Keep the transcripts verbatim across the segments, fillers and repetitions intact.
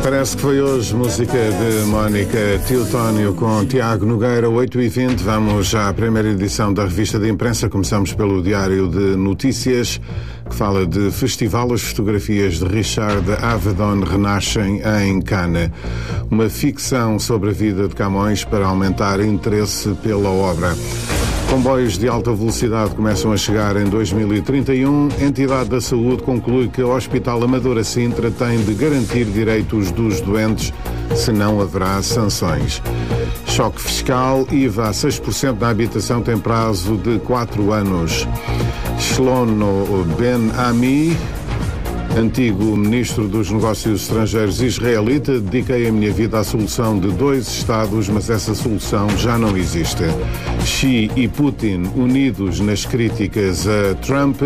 Parece que foi hoje música de Mónica Teotónio com Tiago Nogueira, oito e vinte. Vamos já à primeira edição da revista de imprensa. Começamos pelo Diário de Notícias, que fala de festival. As fotografias de Richard Avedon renascem em Cannes. Uma ficção sobre a vida de Camões para aumentar interesse pela obra. Comboios de alta velocidade começam a chegar em dois mil e trinta e um. A Entidade da Saúde conclui que o Hospital Amadora Sintra tem de garantir direitos dos doentes, senão haverá sanções. Choque fiscal, I V A a seis por cento na habitação tem prazo de quatro anos. Shlomo Ben-Ami, antigo ministro dos Negócios Estrangeiros israelita: dediquei a minha vida à solução de dois Estados, mas essa solução já não existe. Xi e Putin unidos nas críticas a Trump.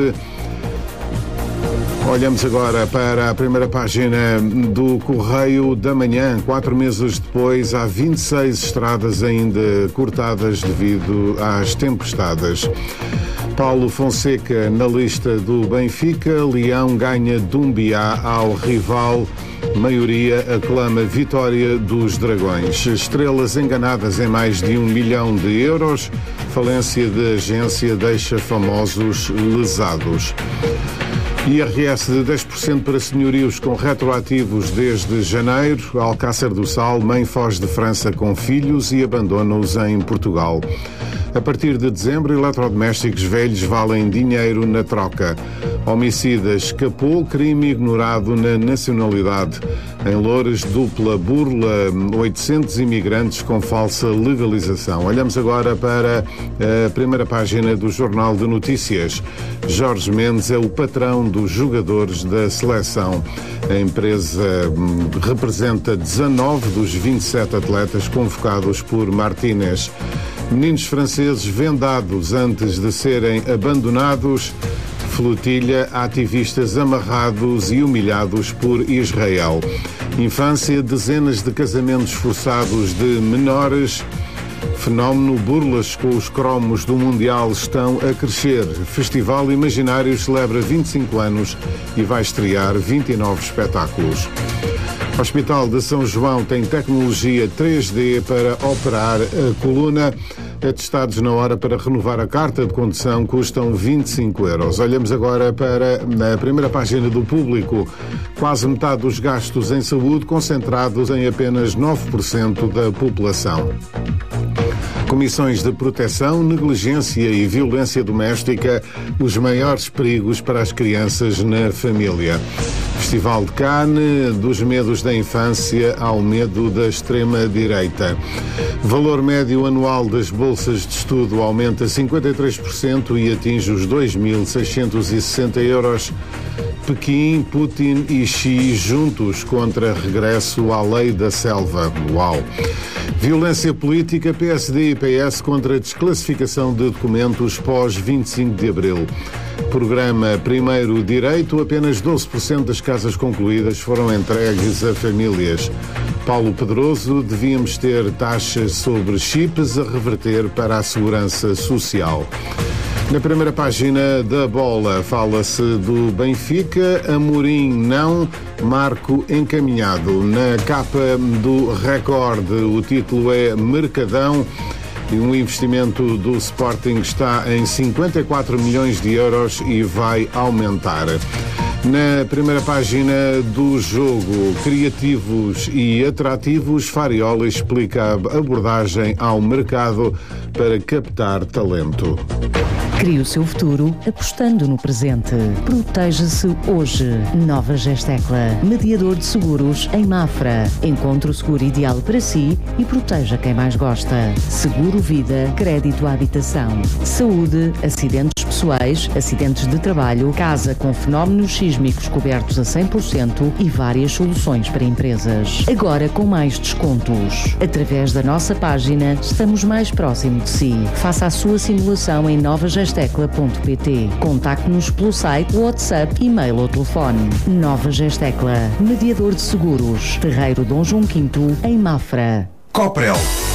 Olhamos agora para a primeira página do Correio da Manhã. Quatro meses depois, há vinte e seis estradas ainda cortadas devido às tempestades. Paulo Fonseca na lista do Benfica. Leão ganha Dumbiá ao rival. Maioria aclama vitória dos Dragões. Estrelas enganadas em mais de um milhão de euros. Falência da agência deixa famosos lesados. I R S de dez por cento para senhorios com retroativos desde janeiro. Alcácer do Sal, mãe foge de França com filhos e abandona-os em Portugal. A partir de dezembro, eletrodomésticos velhos valem dinheiro na troca. Homicida escapou, crime ignorado na nacionalidade. Em Loures, dupla burla oitocentos imigrantes com falsa legalização. Olhamos agora para a primeira página do Jornal de Notícias. Jorge Mendes é o patrão dos jogadores da seleção. A empresa representa dezanove dos vinte e sete atletas convocados por Martínez. Meninos franceses vendados antes de serem abandonados. Flotilha, ativistas amarrados e humilhados por Israel. Infância, dezenas de casamentos forçados de menores. Fenómeno, burlas com os cromos do Mundial estão a crescer. Festival Imaginário celebra vinte e cinco anos e vai estrear vinte e nove espetáculos. Hospital de São João tem tecnologia três D para operar a coluna. Atestados na hora para renovar a carta de condução custam vinte e cinco euros. Olhamos agora para a primeira página do Público. Quase metade dos gastos em saúde concentrados em apenas nove por cento da população. Comissões de proteção, negligência e violência doméstica, os maiores perigos para as crianças na família. Festival de Cannes, dos medos da infância ao medo da extrema-direita. Valor médio anual das bolsas de estudo aumenta cinquenta e três por cento e atinge os dois mil seiscentos e sessenta euros. Pequim, Putin e Xi juntos contra regresso à lei da selva. Uau! Violência política, P S D e P S contra a desclassificação de documentos pós vinte e cinco de abril. Programa Primeiro Direito, apenas doze por cento das casas concluídas foram entregues a famílias. Paulo Pedroso, devíamos ter taxas sobre chips a reverter para a segurança social. Na primeira página da Bola fala-se do Benfica, Amorim não, Marco encaminhado. Na capa do Record o título é Mercadão e um investimento do Sporting está em cinquenta e quatro milhões de euros e vai aumentar. Na primeira página do Jogo, criativos e atrativos, Fariola explica a abordagem ao mercado para captar talento. Crie o seu futuro apostando no presente. Proteja-se hoje. Nova Gestecla. Mediador de seguros em Mafra. Encontre o seguro ideal para si e proteja quem mais gosta. Seguro Vida. Crédito à habitação. Saúde. Acidentes pessoais. Acidentes de trabalho. Casa com fenómenos sísmicos cobertos a cem por cento e várias soluções para empresas. Agora com mais descontos. Através da nossa página, estamos mais próximo de si. Faça a sua simulação em nova gestecla ponto pt. Contacte-nos pelo site, WhatsApp, e-mail ou telefone. Nova Gestecla, mediador de seguros. Terreiro Dom João quinto, em Mafra. Coprel,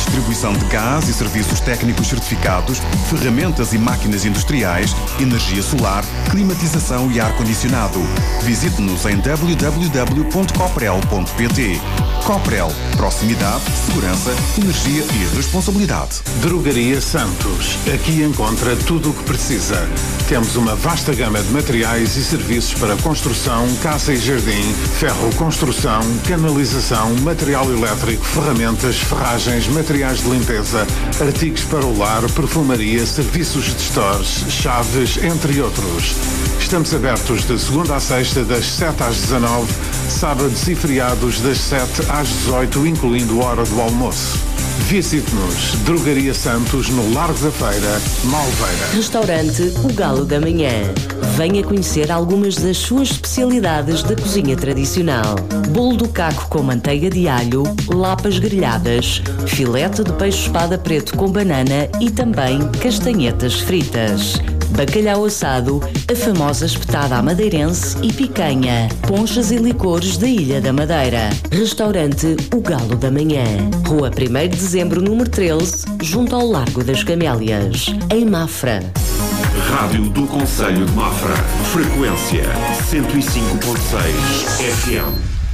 distribuição de gás e serviços técnicos certificados, ferramentas e máquinas industriais, energia solar, climatização e ar-condicionado. Visite-nos em w w w ponto coprel ponto p t. Coprel. Proximidade, segurança, energia e responsabilidade. Drogaria Santos. Aqui encontra tudo o que precisa. Temos uma vasta gama de materiais e serviços para construção, casa e jardim, ferro construção, canalização, material elétrico, ferramentas, ferragens, materiais de limpeza, artigos para o lar, perfumaria, serviços de stores, chaves, entre outros. Estamos abertos de segunda a sexta, das sete às dezanove, sábados e feriados das sete às dezoito, incluindo hora do almoço. Visite-nos, Drogaria Santos, no Largo da Feira, Malveira. Restaurante O Galo da Manhã. Venha conhecer algumas das suas especialidades da cozinha tradicional. Bolo do caco com manteiga de alho, lapas grelhadas, filete de peixe espada preto com banana e também castanhetas fritas. Bacalhau assado, a famosa espetada à madeirense e picanha, ponchas e licores da Ilha da Madeira. Restaurante O Galo da Manhã. Rua primeiro de dezembro, número treze, junto ao Largo das Camélias, em Mafra. Rádio do Concelho de Mafra. Frequência cento e cinco ponto seis F M.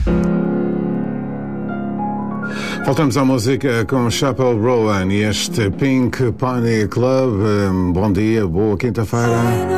Voltamos à música com Chappell Rowan e este Pink Pony Club. Bom dia, boa quinta-feira.